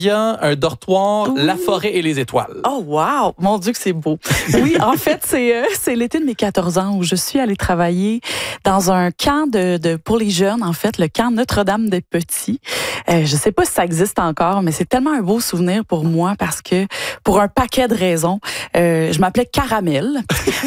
Il y a un dortoir, Oui. la forêt et les étoiles. Oh, wow! Mon Dieu que c'est beau. Oui, en fait, c'est l'été de mes 14 ans où je suis allée travailler dans un camp pour les jeunes, en fait, le camp Notre-Dame-des-Petits. Je sais pas si ça existe encore, mais c'est tellement un beau souvenir pour moi parce que, pour un paquet de raisons, je m'appelais Caramel.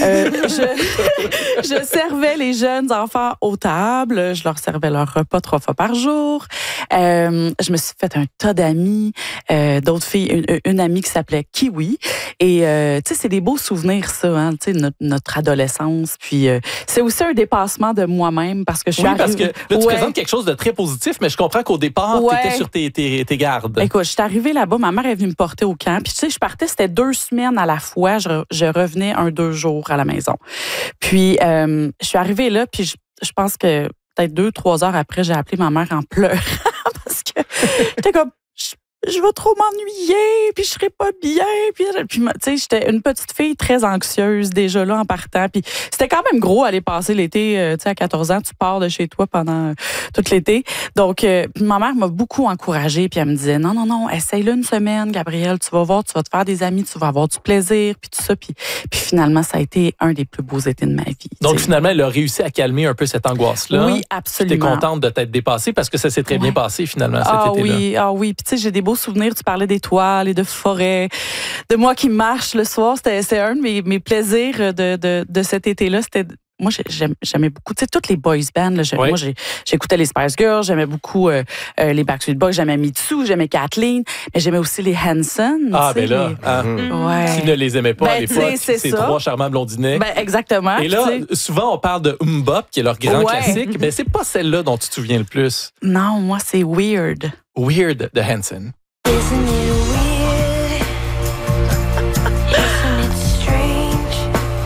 Je servais les jeunes enfants aux tables. Je leur servais leur repas 3 fois par jour. Je me suis fait un tas d'amis. D'autres filles, une amie qui s'appelait Kiwi. Et tu sais, c'est des beaux souvenirs, ça, hein, tu sais, notre adolescence. Puis c'est aussi un dépassement de moi-même parce que je suis arrivée... parce que là, tu présentes quelque chose de très positif, mais je comprends qu'au départ, tu étais sur tes gardes. Écoute, je suis arrivée là-bas, ma mère est venue me porter au camp. Puis tu sais, je partais, c'était 2 semaines à la fois. Je revenais 1-2 jours à la maison. Puis je suis arrivée là, puis je pense que peut-être 2-3 heures après, j'ai appelé ma mère en pleurant parce que j'étais comme... Je vais trop m'ennuyer, puis je serai pas bien. Puis tu sais, j'étais une petite fille très anxieuse déjà là en partant. Puis c'était quand même gros aller passer l'été. Tu sais, à 14 ans, tu pars de chez toi pendant tout l'été. Donc, puis ma mère m'a beaucoup encouragée. Puis elle me disait, non, essaye-le une semaine, Gabrielle. Tu vas voir, tu vas te faire des amis, tu vas avoir du plaisir, puis tout ça. Puis finalement, ça a été un des plus beaux étés de ma vie. Donc, finalement, elle a réussi à calmer un peu cette angoisse-là. Oui, absolument. Tu es contente de t'être dépassée parce que ça s'est très bien passé finalement cet été-là. Oui. Puis tu sais, j'ai des beaux souvenirs. Tu parlais d'étoiles et de forêts, de moi qui marche le soir. C'est un de mes plaisirs de cet été-là. Moi, j'aimais beaucoup, tu sais, toutes les boys bands. Là, moi, j'écoutais les Spice Girls, j'aimais beaucoup les Backstreet Boys, j'aimais Mitsu, j'aimais Kathleen, mais j'aimais aussi les Hanson. Ah, ben là, tu ne les aimais pas à l'époque, ces 3 charmants blondinets. Ben, exactement. Et là, souvent, on parle de Bop, qui est leur grand classique, mais c'est pas celle-là dont tu te souviens le plus. Non, moi, c'est Weird. Weird de Hanson. Isn't it weird? Isn't it strange?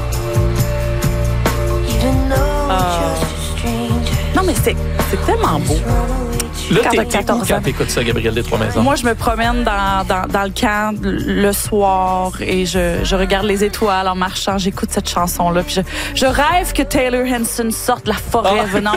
Even though we're just a stranger. Non, mais c'est tellement beau. Là, Quand t'es t'as où 14 quand ans. t'écoutes ça, Gabrielle des Trois-Maisons? Moi, je me promène dans le camp le soir et je regarde les étoiles en marchant. J'écoute cette chanson-là. Puis je rêve que Taylor Hanson sorte de la forêt venant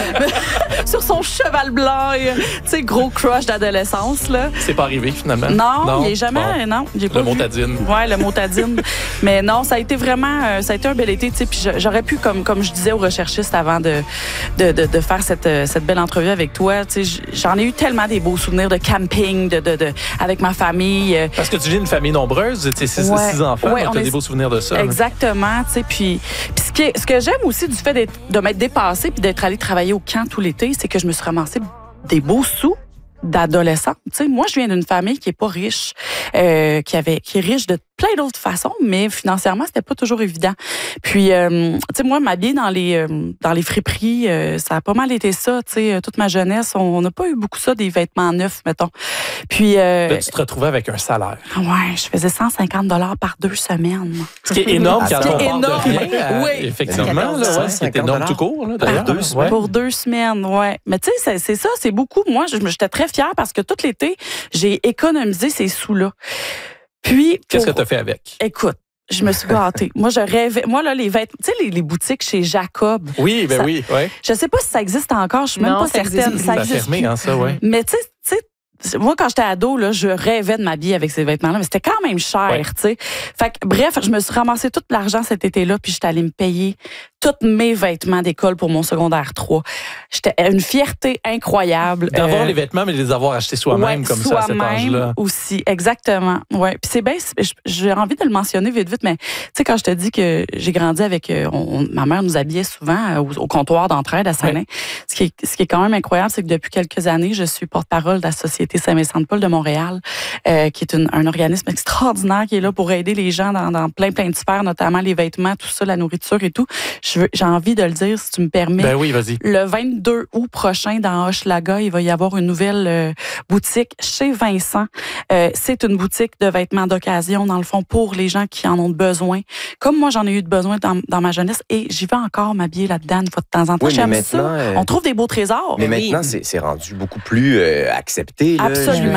sur son cheval blanc. Tu sais, gros crush d'adolescence, là. C'est pas arrivé, finalement? Non, il n'est jamais... Non, j'ai pas le vu. motadine. Ouais, le motadine. Mais non, ça a été vraiment... ça a été un bel été, tu sais. Puis j'aurais pu, comme je disais aux recherchistes avant de faire cette belle entrevue avec toi, tu sais, j'en ai eu tellement des beaux souvenirs de camping, avec ma famille. Parce que tu viens d'une famille nombreuse, tu sais, 6 enfants, donc tu as des beaux souvenirs de ça. Exactement, tu sais. Puis ce que j'aime aussi du fait de m'être dépassée puis d'être allée travailler au camp tout l'été, c'est que je me suis ramassée des beaux sous d'adolescente. Tu sais, moi, je viens d'une famille qui est pas riche, qui est riche de plein d'autres façons, mais financièrement, c'était pas toujours évident. Puis, tu sais, moi, m'habiller dans les friperies, ça a pas mal été ça, tu sais, toute ma jeunesse. On n'a pas eu beaucoup ça, des vêtements neufs, mettons. Puis... Là, tu te retrouvais avec un salaire. Ouais, je faisais 150 $ par 2 semaines. Ce qui est énorme quand on parle de énorme. rien. Oui. Effectivement, là, c'est énorme tout court, là, d'ailleurs. Pour 2 semaines. Pour 2 semaines, ouais. Mais tu sais, c'est ça, c'est beaucoup. Moi, j'étais très fière parce que tout l'été, j'ai économisé ces sous-là. Puis... Qu'est-ce que tu as fait avec? Écoute, je me suis gâtée. Moi, je rêvais. Moi, là, les vêtements, tu sais, les boutiques chez Jacob. Oui, ben oui, ouais. Je sais pas si ça existe encore. Je suis même pas certaine. Ça a fermé, hein, ça, ouais. Mais tu sais, moi, quand j'étais ado, là, je rêvais de m'habiller avec ces vêtements-là, mais c'était quand même cher, tu sais. Fait que, bref, je me suis ramassé tout l'argent cet été-là, puis j'étais allée me payer tous mes vêtements d'école pour mon secondaire 3. J'étais une fierté incroyable. D'avoir les vêtements, mais de les avoir achetés soi-même, comme ça, à cet âge-là. Soi-même aussi, exactement. Ouais. Puis c'est bien, j'ai envie de le mentionner vite, mais tu sais, quand je te dis que j'ai grandi avec... ma mère nous habillait souvent au comptoir d'entraide à Saint-Lin. Ce qui est quand même incroyable, c'est que depuis quelques années, je suis porte-parole de la Société Saint-Vincent-de-Paul de Montréal, qui est un organisme extraordinaire qui est là pour aider les gens dans plein de sphères, notamment les vêtements, tout ça, la nourriture et tout. J'ai envie de le dire, si tu me permets. Ben oui, vas-y. Le 22 août prochain, dans Hochelaga, il va y avoir une nouvelle boutique chez Vincent. C'est une boutique de vêtements d'occasion, dans le fond, pour les gens qui en ont besoin. Comme moi, j'en ai eu de besoin dans ma jeunesse, et j'y vais encore m'habiller là-dedans une fois de temps en temps. Oui, J'aime ça. On trouve des beaux trésors. Mais maintenant, c'est rendu beaucoup plus accepté. Là, absolument.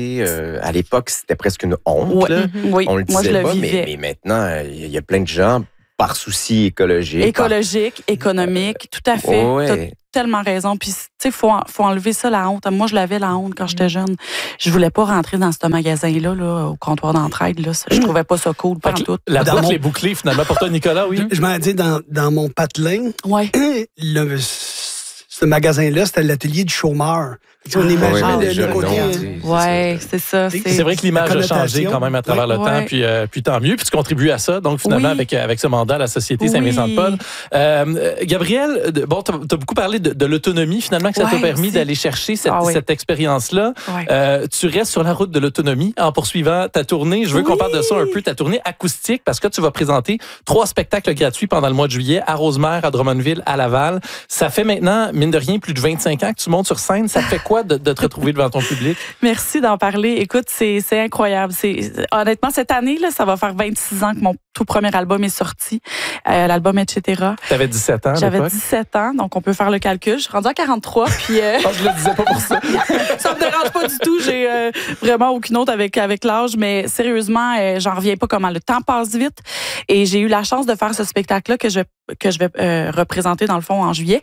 À l'époque, c'était presque une honte. Ouais. Là. Oui, On le moi, disait je le pas, vivais. mais maintenant, il y a plein de gens par souci écologique. Écologique, économique, tout à fait. Ouais. T'as tellement raison. Puis, tu sais, faut enlever ça, la honte. Moi, je l'avais, la honte, quand j'étais jeune. Je voulais pas rentrer dans ce magasin-là, là, au comptoir d'entraide. Là. Je trouvais pas ça cool, pas en tout. La boucle est bouclée, finalement, pour toi, Nicolas, oui? Je m'en dis, dans mon patelin, Ouais. ce magasin-là, c'était l'atelier du chômeur. On imagine le côté... Ouais, c'est ça. C'est vrai que l'image a changé quand même à travers le temps, puis tant mieux, puis tu contribues à ça. Donc, finalement, avec ce mandat à la Société Saint-Vincent-de-Paul. Gabrielle, bon, tu as beaucoup parlé de l'autonomie, finalement, que ça t'a permis d'aller chercher cette expérience-là. Tu restes sur la route de l'autonomie en poursuivant ta tournée. Je veux qu'on parle de ça un peu, ta tournée acoustique, parce que tu vas présenter 3 spectacles gratuits pendant le mois de juillet, à Rosemère, à Drummondville, à Laval. Ça fait maintenant, mine de rien, plus de 25 ans que tu montes sur scène. Ça te fait quoi de te retrouver devant ton public? Merci d'en parler. Écoute, c'est incroyable. Honnêtement, cette année, là, ça va faire 26 ans que mon tout premier album est sorti. L'album Etc. Tu avais 17 ans. J'avais 17 ans, donc on peut faire le calcul. Je suis rendue à 43, puis... je le disais pas pour ça. Ça me dérange pas du tout. J'ai vraiment aucune autre avec l'âge, mais sérieusement, j'en reviens pas comment le temps passe vite. Et j'ai eu la chance de faire ce spectacle-là que je vais représenter, dans le fond, en juillet.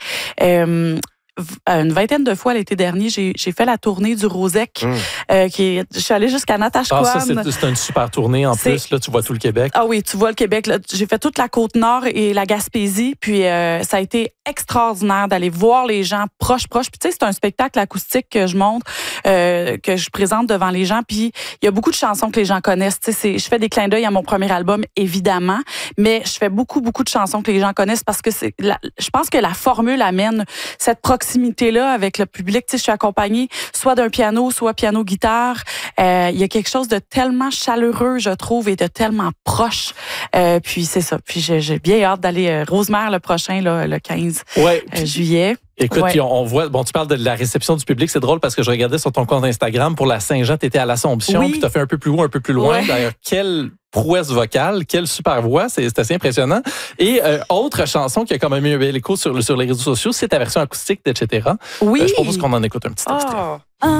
Une vingtaine de fois l'été dernier, j'ai fait la tournée du Rosec. Je suis allée jusqu'à Natashquan. Ça, c'est une super tournée en plus. Là, tu vois tout le Québec. Ah oui, tu vois le Québec. Là. J'ai fait toute la Côte-Nord et la Gaspésie. Puis ça a été extraordinaire d'aller voir les gens proches. Puis tu sais, c'est un spectacle acoustique que je montre, que je présente devant les gens. Puis il y a beaucoup de chansons que les gens connaissent. Tu sais, je fais des clins d'œil à mon premier album, évidemment. Mais je fais beaucoup de chansons que les gens connaissent parce que je pense que la formule amène cette proximité-là avec le public. Tu sais, je suis accompagnée soit d'un piano, soit piano-guitare. Il y a quelque chose de tellement chaleureux, je trouve, et de tellement proche. Puis c'est ça. Puis j'ai bien hâte d'aller Rosemère le prochain, là, le 15 juillet. Écoute, puis on voit, bon, tu parles de la réception du public, c'est drôle parce que je regardais sur ton compte Instagram pour la Saint-Jean, tu étais à l'Assomption, puis tu as fait un peu plus haut, un peu plus loin. D'ailleurs, quelle prouesse vocale, quelle super voix, c'est assez impressionnant. Et autre chanson qui a quand même eu un bel écho sur les réseaux sociaux, c'est ta version acoustique d'Etc. Je propose qu'on en écoute un petit extrait.